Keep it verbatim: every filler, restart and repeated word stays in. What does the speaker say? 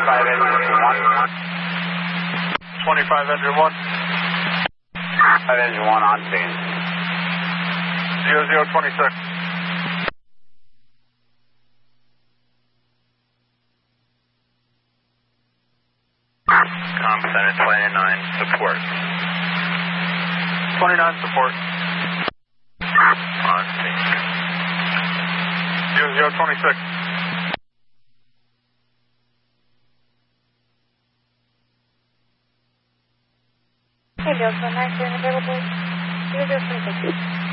twenty-five engine one. twenty-five engine one. five engine one on scene. zero zero twenty-six. Com Center twenty-nine, support. twenty-nine support. On scene. zero zero twenty-six. Hey, Bill, so nice and available. zero zero twenty-six.